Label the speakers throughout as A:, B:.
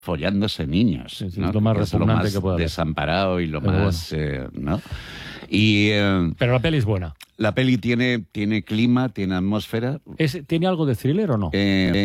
A: follándose niños,
B: Sí,
A: ¿no?
B: es lo más
A: Que es lo
B: repugnante
A: más
B: que puede haber.
A: desamparado y lo
B: Pero
A: más... ¿no? Y
B: Pero la peli es buena.
A: la peli tiene clima, tiene atmósfera.
B: ¿Tiene algo de thriller o no?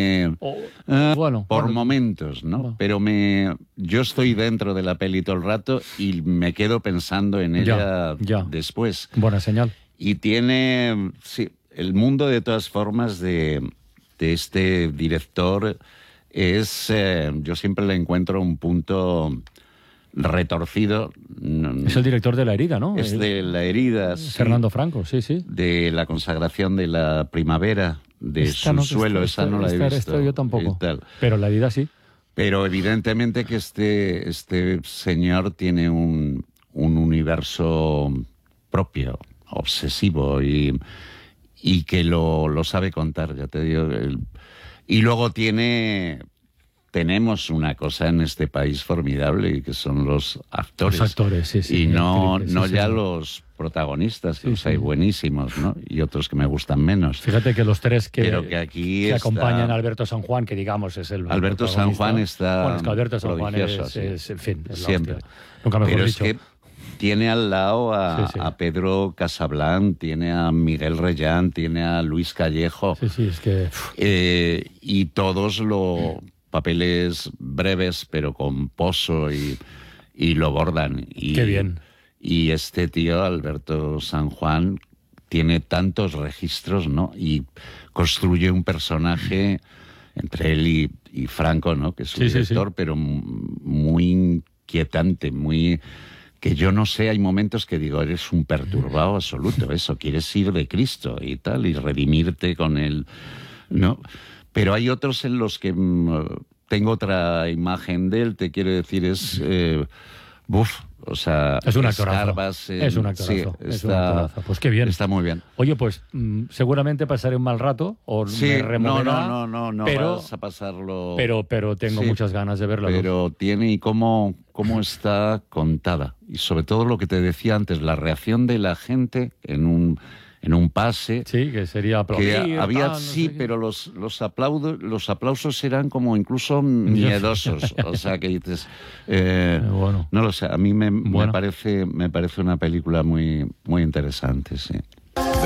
B: Bueno,
A: Por momentos, ¿no?
B: Bueno.
A: Pero yo estoy dentro de la peli todo el rato y me quedo pensando en ella
B: ya.
A: después.
B: Buena señal.
A: Y tiene, sí, el mundo de todas formas de este director es, yo siempre le encuentro un punto retorcido.
B: Es el director de La herida, ¿no?
A: Es de La herida, sí,
B: Fernando Franco, sí.
A: de La consagración de la primavera, de
B: Esta no-
A: Subsuelo, esa no la he visto.
B: Esta yo tampoco.
A: y tal.
B: Pero La herida sí.
A: Pero evidentemente que este señor tiene un universo propio, obsesivo y que lo sabe contar, ya te digo. Y luego tenemos una cosa en este país formidable y que son los actores.
B: Los actores, sí.
A: Y no
B: actrices, sí,
A: ya
B: sí.
A: los protagonistas, que
B: Sí,
A: los hay
B: sí.
A: buenísimos, ¿no? Y otros que me gustan menos.
B: Fíjate que los tres
A: Pero que aquí
B: que
A: está...
B: acompañan a Alberto San Juan, que digamos es el
A: Alberto San
B: protagonista.
A: Juan está
B: Bueno, es que Alberto San Juan
A: prodigioso, sí.
B: en fin, es la
A: Siempre.
B: hostia. Nunca mejor
A: Pero
B: dicho.
A: es que tiene al lado
B: Sí.
A: a Pedro Casablan, tiene a Miguel Reyán, tiene a Luis Callejo.
B: Sí, es que...
A: Y todos papeles breves, pero con pozo y lo bordan.
B: Qué bien.
A: Y este tío, Alberto San Juan, tiene tantos registros, ¿no? Y construye un personaje entre él y Franco, ¿no? Que es su director, pero muy inquietante, muy... Que yo no sé, hay momentos que digo, eres un perturbado absoluto, eso, quieres ir de Cristo y tal, y redimirte con él, ¿no? Pero hay otros en los que tengo otra imagen de él, te quiero decir, es... o sea,
B: es un actorazo.
A: Escarbas,
B: es un actorazo.
A: Sí,
B: es un actorazo. Pues qué bien.
A: Está muy bien.
B: Oye, pues seguramente pasaré un mal rato o me removerá.
A: No
B: pero,
A: vas a pasarlo...
B: Pero tengo muchas ganas de verlo.
A: Pero tiene y cómo está contada. Y sobre todo lo que te decía antes, la reacción de la gente en un pase.
B: Sí, que sería aplaudir.
A: Que había,
B: no
A: sí,
B: sé
A: pero los aplausos eran como incluso miedosos. O sea, que dices...
B: bueno.
A: No lo sé, a mí me parece una película muy, muy interesante, sí.